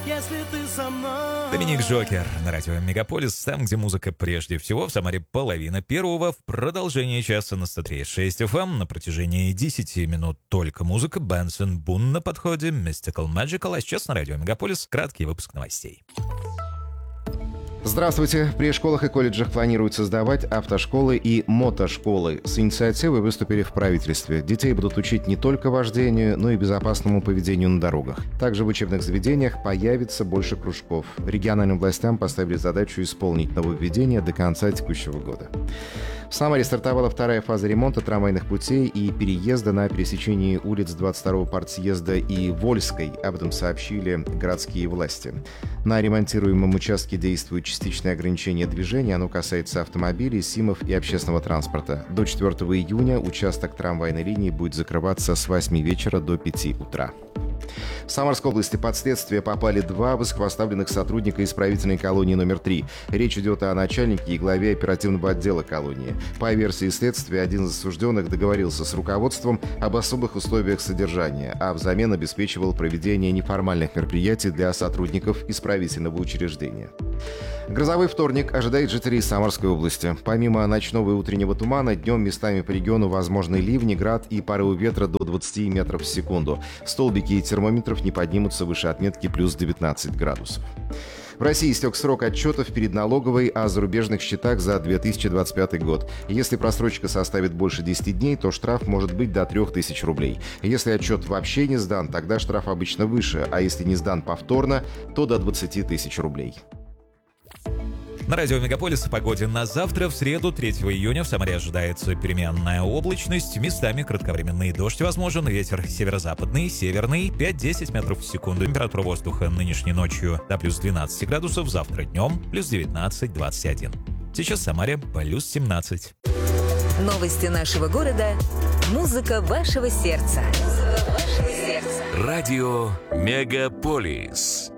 если ты со мной. Доминик Джокер на радио Мегаполис, там, где музыка прежде всего. В Самаре половина первого. В продолжении часа на 103.6 FM на протяжении 10 минут только музыка. Бенсон Бун на подходе, Mystical Magical. А сейчас на радио Мегаполис краткий выпуск новостей. Здравствуйте! При школах и колледжах планируют создавать автошколы и мотошколы. С инициативой выступили в правительстве. Детей будут учить не только вождению, но и безопасному поведению на дорогах. Также в учебных заведениях появится больше кружков. Региональным властям поставили задачу исполнить нововведение до конца текущего года. В Самаре стартовала вторая фаза ремонта трамвайных путей и переезда на пересечении улиц 22-го партсъезда и Вольской. Об этом сообщили городские власти. На ремонтируемом участке действует частичное ограничение движения. Оно касается автомобилей, СИМов и общественного транспорта. До 4 июня участок трамвайной линии будет закрываться с 8 вечера до 5 утра. В Самарской области под следствие попали 2 высокопоставленных сотрудника исправительной колонии номер 3. Речь идет о начальнике и главе оперативного отдела колонии. По версии следствия, один из осужденных договорился с руководством об особых условиях содержания, а взамен обеспечивал проведение неформальных мероприятий для сотрудников исправительного учреждения. Грозовой вторник ожидает жителей Самарской области. Помимо ночного и утреннего тумана, днем местами по региону возможны ливни, град и порывы ветра до 20 метров в секунду. Столбики термометров не поднимутся выше отметки плюс 19 градусов. В России истек срок отчетов перед налоговой о зарубежных счетах за 2025 год. Если просрочка составит больше 10 дней, то штраф может быть до 3000 рублей. Если отчет вообще не сдан, тогда штраф обычно выше, а если не сдан повторно, то до 20 тысяч рублей. На радио Мегаполис о погоде на завтра. В среду, 3 июня, в Самаре ожидается переменная облачность. Местами кратковременный дождь возможен. Ветер северо-западный, северный, 5-10 метров в секунду. Температура воздуха нынешней ночью до плюс 12 градусов. Завтра днем плюс 19-21. Сейчас в Самаре плюс 17. Новости нашего города. Музыка вашего сердца. Радио Мегаполис.